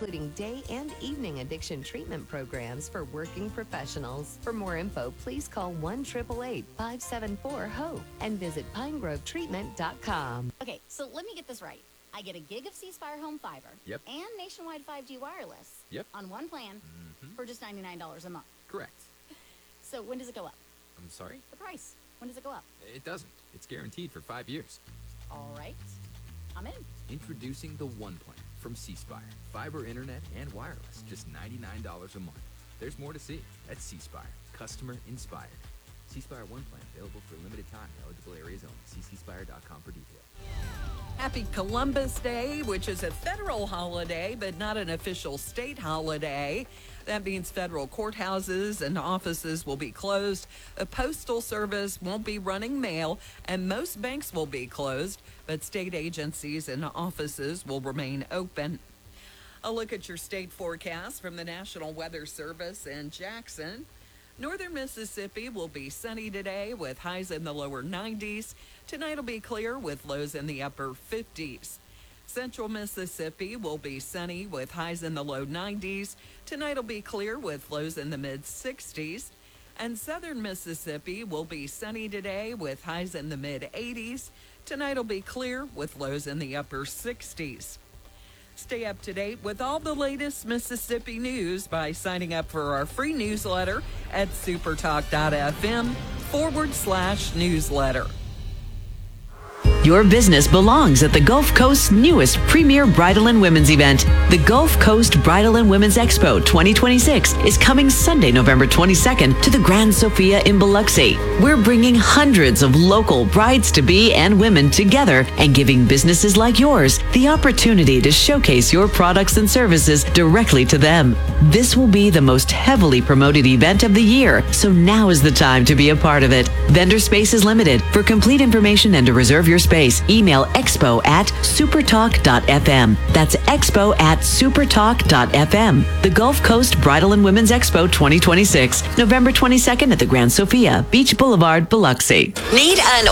including day and evening addiction treatment programs for working professionals. For more info, please call 1-888-574-HOPE and visit pinegrovetreatment.com. Okay, so let me get this right. I get a gig of C Spire home fiber. Yep. And nationwide 5G wireless. Yep. On one plan for just $99 a month. Correct. So when does it go up? I'm sorry? The price. When does it go up? It doesn't. It's guaranteed for 5 years. All right. I'm in. Introducing the One Plan from C Spire. Fiber, internet, and wireless. Just $99 a month. There's more to see at C Spire. Customer inspired. C Spire One Plan available for a limited time. Eligible areas only. See cspire.com for details. Happy Columbus Day, which is a federal holiday, but not an official state holiday. That means federal courthouses and offices will be closed. The Postal Service won't be running mail, and most banks will be closed, but state agencies and offices will remain open. A look at your state forecast from the National Weather Service in Jackson. Northern Mississippi will be sunny today with highs in the lower 90s. Tonight will be clear with lows in the upper 50s. Central Mississippi will be sunny with highs in the low 90s. Tonight will be clear with lows in the mid 60s. And Southern Mississippi will be sunny today with highs in the mid 80s. Tonight will be clear with lows in the upper 60s. Stay up to date with all the latest Mississippi news by signing up for our free newsletter at supertalk.fm/newsletter. Your business belongs at the Gulf Coast's newest premier bridal and women's event. The Gulf Coast Bridal and Women's Expo 2026 is coming Sunday, November 22nd to the Grand Sofia in Biloxi. We're bringing hundreds of local brides-to-be and women together and giving businesses like yours the opportunity to showcase your products and services directly to them. This will be the most heavily promoted event of the year, so now is the time to be a part of it. Vendor space is limited. For complete information and to reserve your space, email expo@supertalk.fm. That's expo@supertalk.fm. The Gulf Coast Bridal and Women's Expo 2026, November 22nd at the Grand Sofia, Beach Boulevard, Biloxi. Need an